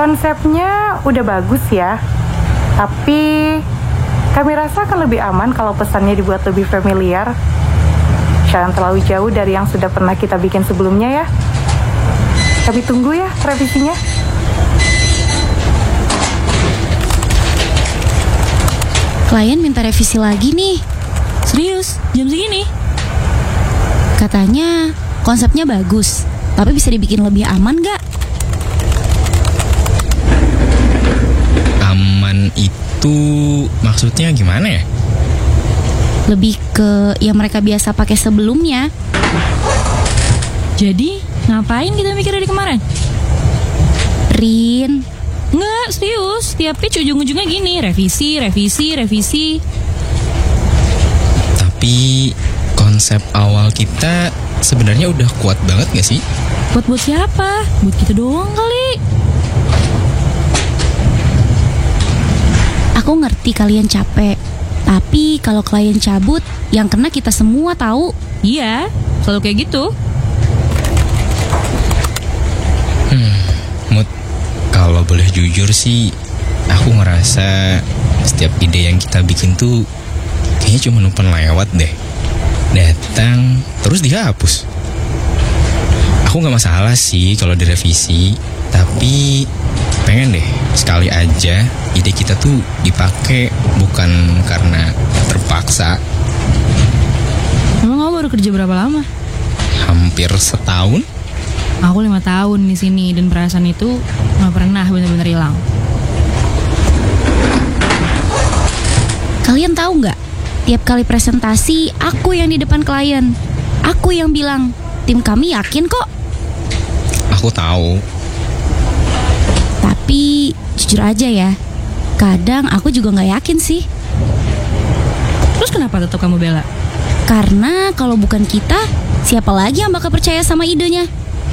Konsepnya udah bagus ya, tapi kami rasa akan lebih aman kalau pesannya dibuat lebih familiar. Jangan terlalu jauh dari yang sudah pernah kita bikin sebelumnya ya. Kami tunggu ya revisinya. Klien minta revisi lagi nih. Serius? Jam segini? Katanya konsepnya bagus, tapi bisa dibikin lebih aman gak? Aman itu maksudnya gimana ya? Lebih ke yang mereka biasa pakai sebelumnya. Jadi ngapain kita mikir dari kemarin? Rin, Nggak, serius. Tiap pitch ujung-ujungnya gini, revisi. Tapi konsep awal kita sebenarnya udah kuat banget gak sih? Buat siapa? Buat kita doang kali. aku ngerti kalian capek. Tapi kalau klien cabut, yang kena kita semua tahu. Iya, selalu kayak gitu. Mut, kalau boleh jujur sih, aku ngerasa setiap ide yang kita bikin tuh kayaknya cuma numpang lewat deh. Datang, terus dihapus. Aku gak masalah sih kalau direvisi, tapi pengen deh sekali aja ide kita tuh dipakai, bukan karena terpaksa. Emang kamu baru kerja berapa lama? Hampir setahun. Aku 5 tahun di sini dan perasaan itu nggak pernah benar-benar hilang. Kalian tahu nggak? Tiap kali presentasi, aku yang di depan klien. Aku yang bilang, tim kami yakin kok. Aku tahu. Tapi jujur aja ya, kadang aku juga nggak yakin sih. Terus kenapa tetap kamu bela? Karena kalau bukan kita, siapa lagi yang bakal percaya sama idenya?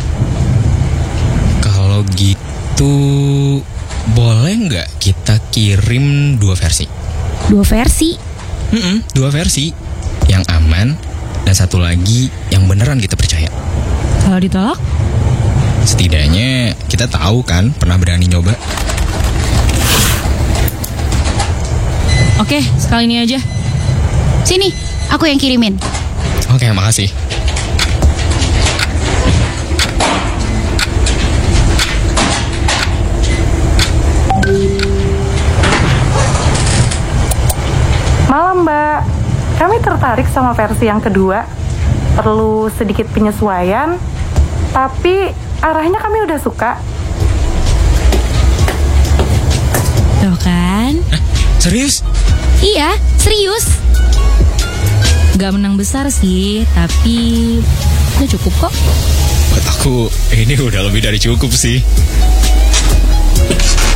Kalau gitu, boleh nggak kita kirim 2 versi? 2 versi? 2 versi. Yang aman dan satu lagi yang beneran kita percaya. Kalau ditolak? Setidaknya kita tahu kan, pernah berani nyoba. Oke, sekali ini aja. Sini, aku yang kirimin. Oke, makasih. Malam Mbak, kami tertarik sama versi yang kedua. Perlu sedikit penyesuaian, tapi arahnya kami udah suka. Tuh kan? Serius? Iya, serius. Gak menang besar sih, tapi udah cukup kok. Buat aku ini udah lebih dari cukup sih.